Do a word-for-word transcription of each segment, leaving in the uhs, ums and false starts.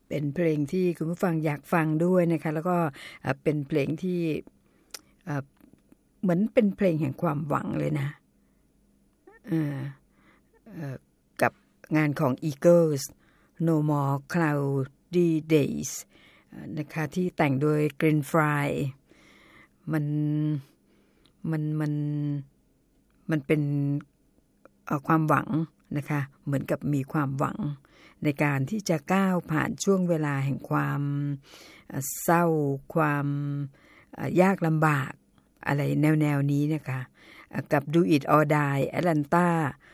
เป็นเพลงที่คุณผู้ฟังอยากฟังด้วยนะคะแล้วก็เป็นเพลงที่เหมือนเป็นเพลงแห่งความหวังเลยนะกับงานของ Eagles No More Cloudy Days นะคะที่แต่งโดย Glenn Frey มันมันมันมันเป็นความหวังนะคะเหมือนกับมีความหวังในการที่จะก้าวผ่านช่วงเวลาแห่งความเศร้าความยากลำบากอะไรแนวๆนี้นะคะกับ Do It or Die Atlanta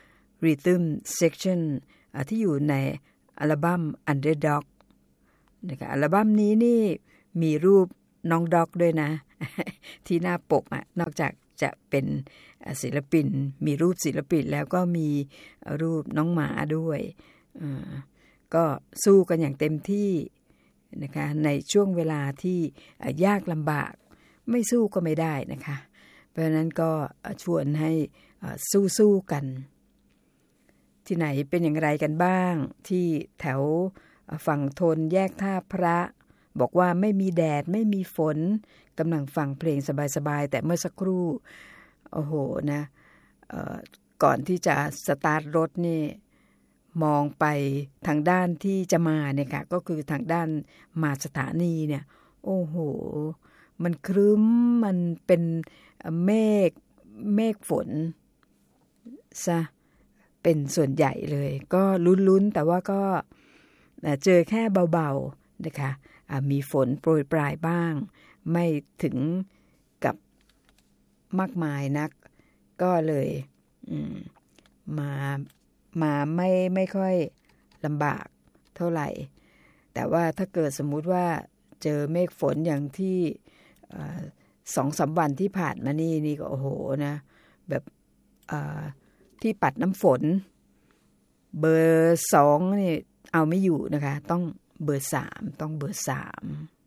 Rhythm Section ที่อยู่ในอัลบั้ม Underdog นะคะอัลบั้มนี้นี่มีรูปน้องด็อกด้วยนะ ที่หน้าปกอ่ะนอกจากจะเป็นศิลปินมีรูปศิลปินแล้วก็มีรูปน้องหมาด้วยก็สู้กันอย่างเต็มที่นะคะในช่วงเวลาที่ยากลำบากไม่สู้ก็ไม่ได้นะคะเพราะฉะนั้นก็ชวนให้สู้ๆกันที่ไหนเป็นอย่างไรกันบ้างที่แถวฝั่งทนแยกท่าพระบอกว่าไม่มีแดดไม่มีฝนกำลังฟังเพลงสบายๆแต่เมื่อสักครู่โอ้โหนะก่อนที่จะสตาร์ทรถนี่มองไปทางด้านที่จะมาเนี่ยค่ะก็คือทางด้านมาสถานีเนี่ยโอ้โหมันครึ้มมันเป็นเมฆเมฆฝนซะเป็นส่วนใหญ่เลยก็ลุ้นๆแต่ว่าก็เจอแค่เบาๆนะคะมีฝนโปรยปลายบ้างไม่ถึงกับมากมายนักก็เลยมามาไม่ไม่ค่อยลำบากเท่าไหร่แต่ว่าถ้าเกิดสมมุติว่าเจอเมฆฝนอย่างที่สองสามวันที่ผ่านมานี่นี่ก็โอ้โหนะแบบที่ปัดน้ำฝนเบอร์สองนี่เอาไม่อยู่นะคะต้องเบอร์สามต้องเบอร์สาม